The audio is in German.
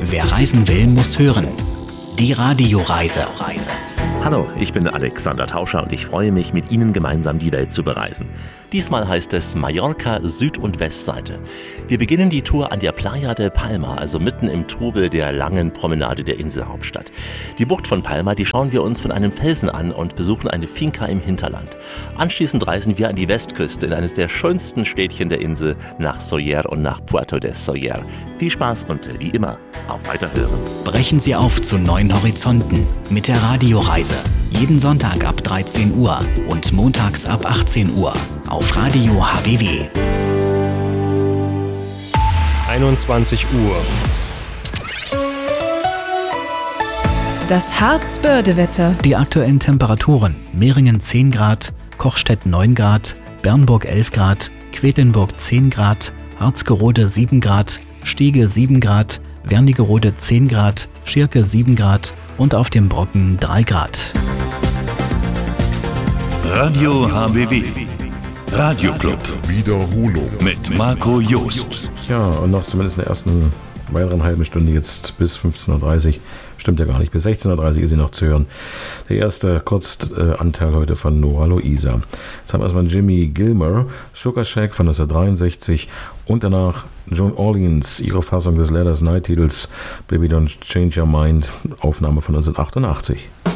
Wer reisen will, muss hören. Die Radioreise. Hallo, ich bin Alexander Tauscher und ich freue mich, mit Ihnen gemeinsam die Welt zu bereisen. Diesmal heißt es Mallorca Süd- und Westseite. Wir beginnen die Tour an der Playa de Palma, also mitten im Trubel der langen Promenade der Inselhauptstadt. Die Bucht von Palma, die schauen wir uns von einem Felsen an und besuchen eine Finca im Hinterland. Anschließend reisen wir an die Westküste in eines der schönsten Städtchen der Insel, nach Sóller und nach Puerto de Sóller. Viel Spaß und wie immer, auf Weiterhören. Brechen Sie auf zu neuen Horizonten mit der Radioreise. Jeden Sonntag ab 13 Uhr und montags ab 18 Uhr auf Radio HBW. 21 Uhr. Das Harzbördewetter. Die aktuellen Temperaturen: Meringen 10 Grad, Kochstedt 9 Grad, Bernburg 11 Grad, Quedlinburg 10 Grad, Harzgerode 7 Grad, Stiege 7 Grad, Wernigerode 10 Grad, Schirke 7 Grad und auf dem Brocken 3 Grad. Radio HBW. Radioclub. Wiederholung. Mit Marco Joost. Ja, und noch zumindest in der ersten weiteren halben Stunde jetzt bis 15.30 Uhr. Stimmt ja gar nicht, bis 16.30 Uhr ist sie noch zu hören. Der erste Kurzanteil heute von Nora Luisa. Jetzt haben wir erstmal Jimmy Gilmer, Sugar Shack von 1963 und danach Joan Orleans, ihre Fassung des Gladys Knight Titels Baby Don't Change Your Mind, Aufnahme von 1988.